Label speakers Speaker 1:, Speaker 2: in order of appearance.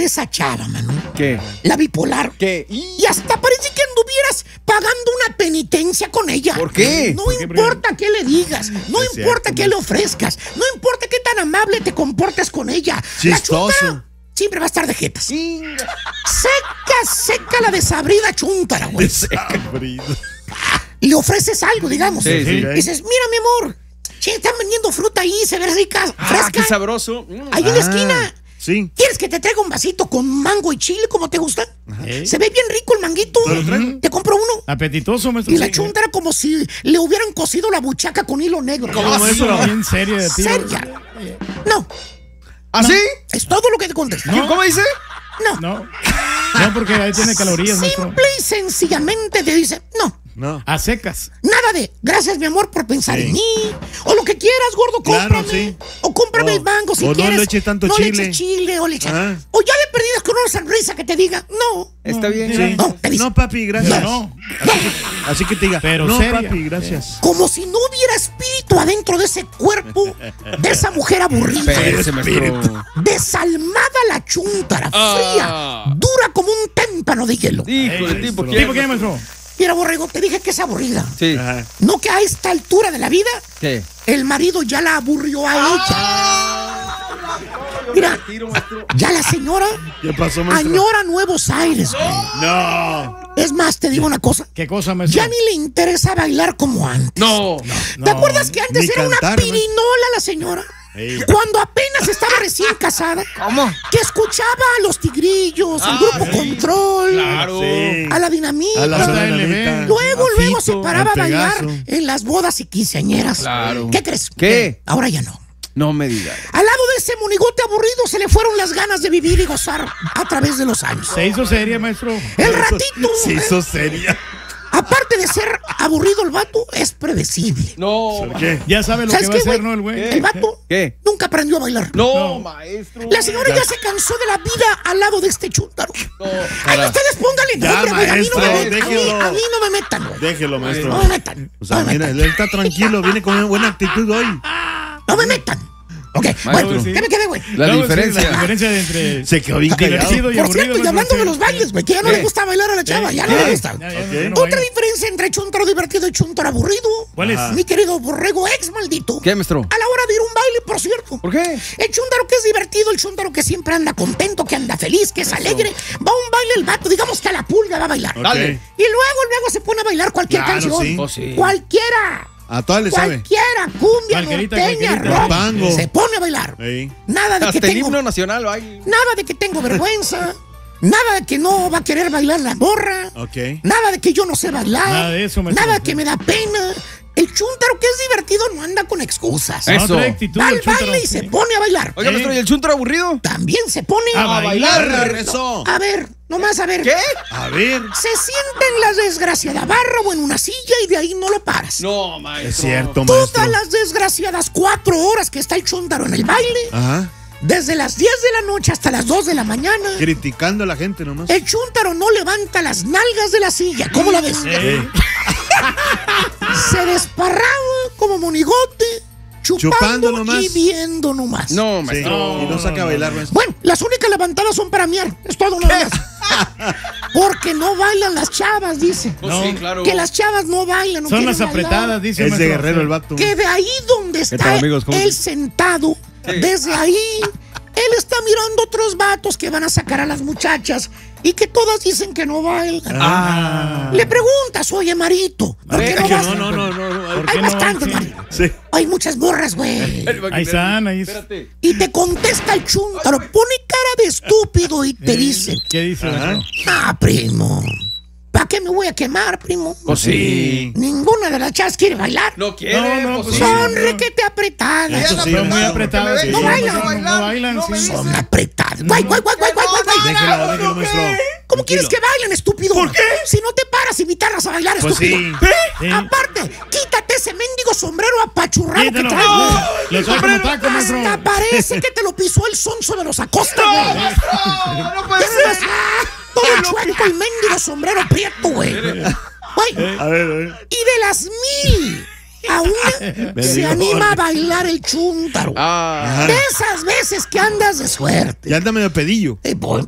Speaker 1: esa chava, mano.
Speaker 2: ¿Qué?
Speaker 1: La bipolar.
Speaker 2: ¿Qué?
Speaker 1: Y hasta parece que anduvieras pagando una penitencia con ella.
Speaker 2: ¿Por qué?
Speaker 1: No importa qué le digas, no importa qué le ofrezcas, no importa qué tan amable te comportes con ella.
Speaker 3: Chistoso.
Speaker 1: La chúntara siempre va a estar de jetas. Seca la desabrida chúntara, güey. Le ofreces algo, digamos.
Speaker 2: Sí.
Speaker 1: Dices, mira, mi amor, che, están vendiendo fruta ahí, se ve rica, fresca.
Speaker 2: Qué sabroso.
Speaker 1: Ahí en la esquina.
Speaker 3: Sí.
Speaker 1: ¿Quieres que te traiga un vasito con mango y chile como te gusta? Se ve bien rico el manguito. Te compro uno.
Speaker 4: Apetitoso, maestro.
Speaker 1: Y la chuntara como si le hubieran cosido la buchaca con hilo negro.
Speaker 4: ¿Cómo, maestro? Bien serio de ti.
Speaker 1: Seria. No.
Speaker 2: ¿Así?
Speaker 1: Es todo lo que te contesto.
Speaker 2: ¿Cómo dice?
Speaker 1: No.
Speaker 4: No, porque ahí tiene calorías, maestro.
Speaker 1: Simple y sencillamente te dice, no.
Speaker 4: A secas.
Speaker 1: Nada de, gracias mi amor por pensar en mí. O lo que quieras, gordo,
Speaker 3: Claro,
Speaker 1: cómprame.
Speaker 3: sí.
Speaker 1: O cómprame el mango si
Speaker 3: o
Speaker 1: quieres.
Speaker 3: no le eches tanto
Speaker 1: no
Speaker 3: chile.
Speaker 1: le eches chile, o le eches.
Speaker 3: Ah.
Speaker 1: O ya de perdidas con una sonrisa que te diga, no.
Speaker 2: Está bien.
Speaker 3: Sí.
Speaker 1: No, te dice,
Speaker 3: No, papi, gracias.
Speaker 4: No.
Speaker 3: Así que te diga,
Speaker 4: Pero
Speaker 3: no,
Speaker 4: seria.
Speaker 3: papi, gracias.
Speaker 1: como si no hubiera espíritu adentro de ese cuerpo de esa mujer aburrida.
Speaker 2: Espérese, maestro.
Speaker 1: Desalmada la chúntara, fría, dura como un témpano de hielo.
Speaker 2: Híjole, tipo,
Speaker 4: ¿Tipo qué, maestro?
Speaker 1: Mira, borrego, te dije que es aburrida.
Speaker 2: Sí.
Speaker 3: Ajá.
Speaker 1: No que a esta altura de la vida,
Speaker 2: ¿Qué?
Speaker 1: el marido ya la aburrió a ella. Mira, ya la señora
Speaker 3: ¿Qué pasó, maestro?
Speaker 1: añora Nuevos Aires, güey.
Speaker 3: No.
Speaker 1: Es más, te digo una cosa.
Speaker 4: ¿Qué cosa, maestro?
Speaker 1: Ya ni le interesa bailar como antes.
Speaker 2: No.
Speaker 1: ¿Te acuerdas que antes
Speaker 3: ni
Speaker 1: era una
Speaker 3: cantar,
Speaker 1: pirinola la señora?
Speaker 3: Ey.
Speaker 1: Cuando apenas estaba recién casada.
Speaker 2: ¿Cómo?
Speaker 1: Que escuchaba a los Tigrillos, al Grupo Control,
Speaker 2: Claro.
Speaker 3: Sí.
Speaker 1: a la Dinamita.
Speaker 3: A la
Speaker 4: LB.
Speaker 3: Dinamita.
Speaker 1: Luego
Speaker 3: A
Speaker 1: se
Speaker 3: Fito,
Speaker 1: paraba a
Speaker 3: al
Speaker 1: bailar
Speaker 3: Pegaso.
Speaker 1: en las bodas y quinceañeras.
Speaker 2: Claro.
Speaker 1: ¿Qué crees?
Speaker 2: ¿Qué?
Speaker 1: Ahora ya no.
Speaker 2: No me digas.
Speaker 1: Al lado de ese monigote aburrido se le fueron las ganas de vivir y gozar a través de los años.
Speaker 4: ¿Se hizo seria, maestro?
Speaker 1: El ratito,
Speaker 3: Se hizo seria.
Speaker 1: aparte de ser aburrido el vato, es predecible.
Speaker 2: No.
Speaker 3: ¿Qué?
Speaker 4: Ya sabe lo que
Speaker 1: ¿Sabes
Speaker 4: va a
Speaker 1: qué,
Speaker 4: hacer,
Speaker 1: güey?
Speaker 4: ¿no, el güey?
Speaker 1: El vato
Speaker 2: ¿Qué?
Speaker 1: nunca aprendió a bailar.
Speaker 2: No, maestro.
Speaker 1: La señora ya se cansó de la vida al lado de este chúntaro.
Speaker 2: No,
Speaker 1: Ay,
Speaker 2: cara.
Speaker 1: ustedes pónganle
Speaker 3: Ya,
Speaker 1: nombre, güey. A mí no me
Speaker 3: maestro,
Speaker 1: metan.
Speaker 3: déjelo.
Speaker 1: A mí no me metan, güey.
Speaker 3: Déjelo, maestro.
Speaker 1: No me metan.
Speaker 3: O sea,
Speaker 1: no me
Speaker 3: mira,
Speaker 1: metan.
Speaker 3: él está tranquilo, viene con una buena actitud hoy.
Speaker 1: No me metan. Ok, bueno,
Speaker 4: sí.
Speaker 1: ¿qué me quedé, güey?
Speaker 2: La
Speaker 4: No,
Speaker 2: diferencia.
Speaker 4: sí, la diferencia de entre
Speaker 3: Se quedó bien callado.
Speaker 4: divertido y
Speaker 1: Por
Speaker 4: aburrido.
Speaker 1: cierto, y
Speaker 4: maestro,
Speaker 1: hablando de
Speaker 4: sí.
Speaker 1: los bailes, güey, que ya no
Speaker 2: ¿Qué?
Speaker 1: le gusta bailar a la chava, ya no le gusta.
Speaker 4: Ya,
Speaker 3: Ok.
Speaker 4: no
Speaker 1: Otra
Speaker 4: baila.
Speaker 1: diferencia entre chúntaro divertido y chúntaro aburrido.
Speaker 4: ¿Cuál es?
Speaker 1: Mi querido borrego ex maldito.
Speaker 2: ¿Qué, maestro?
Speaker 1: A la hora de ir a un baile, por cierto.
Speaker 2: ¿Por qué?
Speaker 1: El chúntaro que es divertido, el chúntaro que siempre anda contento, que anda feliz, que es alegre. Va a un baile el vato, digamos que a la pulga va a bailar.
Speaker 3: Ok.
Speaker 2: Dale.
Speaker 1: Y luego se pone a bailar cualquier
Speaker 3: Claro,
Speaker 1: canción.
Speaker 3: sí.
Speaker 2: Oh, sí.
Speaker 1: Cualquiera.
Speaker 3: A todas le sabe.
Speaker 1: Cualquiera. Cumbia,
Speaker 4: Cualquierita,
Speaker 1: norteña,
Speaker 4: cualquierita.
Speaker 1: rock.
Speaker 3: Pango.
Speaker 1: Se pone a bailar.
Speaker 3: Ey.
Speaker 1: Nada de que
Speaker 2: Hasta el
Speaker 1: tengo...
Speaker 2: himno nacional baile.
Speaker 1: Nada de que tengo vergüenza. Nada de que no va a querer bailar la morra.
Speaker 3: Ok.
Speaker 1: Nada de que yo no sé bailar.
Speaker 4: Nada de eso, maestro.
Speaker 1: Nada que me da pena. El chúntaro que es divertido no anda con excusas.
Speaker 2: Eh.
Speaker 4: No,
Speaker 2: Eso.
Speaker 4: trae actitud,
Speaker 1: Va
Speaker 4: el
Speaker 1: al
Speaker 4: chúntaro.
Speaker 1: baile y se pone a bailar.
Speaker 2: Oiga, maestro, ¿y el chuntaro aburrido?
Speaker 1: También se pone
Speaker 4: A bailar.
Speaker 3: Eso.
Speaker 1: A ver, nomás a ver.
Speaker 2: ¿Qué?
Speaker 3: A ver.
Speaker 1: Se sienta en la desgraciada barra o en una silla y de ahí no lo paras.
Speaker 2: No, maestro.
Speaker 3: Es cierto,
Speaker 1: Todas
Speaker 3: maestro.
Speaker 1: las desgraciadas 4 horas que está el chúntaro en el baile,
Speaker 3: Ajá.
Speaker 1: desde las 10 de la noche hasta las 2 de la mañana,
Speaker 3: Criticando a la gente nomás.
Speaker 1: el chúntaro no levanta las nalgas de la silla. ¿Cómo la ves?
Speaker 3: Ey.
Speaker 1: Se desparraba como monigote,
Speaker 3: Chupando
Speaker 1: chupando
Speaker 3: nomás.
Speaker 1: y viendo nomás.
Speaker 2: No,
Speaker 3: Sí.
Speaker 2: maestro.
Speaker 3: Y no saca a bailar, maestro.
Speaker 1: Bueno, las únicas levantadas son para miar. Es todo nada más. Porque no bailan las chavas, dice.
Speaker 2: No, sí, claro.
Speaker 1: Que las chavas no bailan. No
Speaker 4: Son
Speaker 1: quieren
Speaker 4: las
Speaker 1: bailar.
Speaker 4: apretadas, dice
Speaker 3: Es de
Speaker 4: maestro.
Speaker 3: guerrero el vato.
Speaker 1: Que de ahí donde
Speaker 2: tal,
Speaker 1: está
Speaker 2: amigos? ¿Cómo
Speaker 1: él
Speaker 2: se-
Speaker 1: sentado, desde ahí, él está mirando otros vatos que van a sacar a las muchachas y que todas dicen que no bailan.
Speaker 4: Ah.
Speaker 1: Le preguntas, oye, Marito, ¿por qué no
Speaker 3: Que
Speaker 1: vas?
Speaker 3: no.
Speaker 4: ¿Por
Speaker 1: Hay
Speaker 4: qué no?
Speaker 1: bastantes,
Speaker 4: Sí.
Speaker 1: Marito.
Speaker 3: Sí.
Speaker 1: Hay muchas morras, güey.
Speaker 4: Ahí están, ahí.
Speaker 2: Espérate.
Speaker 1: Y te contesta el chúntaro, pone cara de estúpido y te dice,
Speaker 4: ¿Qué dice, maestro?
Speaker 1: ah, primo, ¿para qué me voy a quemar, primo?
Speaker 2: Pues sí.
Speaker 1: Ninguna de las chavas quiere bailar.
Speaker 2: No quiere,
Speaker 4: No,
Speaker 2: pues
Speaker 4: sí.
Speaker 2: sí.
Speaker 1: Son requete apretadas.
Speaker 3: Eso sí,
Speaker 4: Son muy
Speaker 3: maestro.
Speaker 4: apretadas. sí.
Speaker 1: No bailan.
Speaker 4: No bailan, sí.
Speaker 1: Son apretadas. Guay, guay, guay, guay, guay, guay.
Speaker 3: Déjelo, maestro.
Speaker 1: ¿Cómo quieres que bailen, estúpido? ¿Por qué? Si no te paras, invitarlas a bailar,
Speaker 3: Pues
Speaker 1: estúpido.
Speaker 3: sí.
Speaker 4: Sí.
Speaker 1: Aparte, quítate ese mendigo sombrero apachurrado que
Speaker 4: Quítalo.
Speaker 1: traes, güey.
Speaker 4: Lo trae como taco, maestro.
Speaker 1: Hasta parece que te lo pisó el sonso de los Acosta, güey.
Speaker 2: No puede
Speaker 1: Ya
Speaker 2: ser.
Speaker 1: nomás, todo chueco el mendigo sombrero prieto, güey. Güey,
Speaker 3: A ver.
Speaker 1: y de las 1000 a una se anima a bailar el chúntaro.
Speaker 2: Ah.
Speaker 1: De esas veces que andas de suerte.
Speaker 3: Ya anda medio pedillo.
Speaker 1: Pues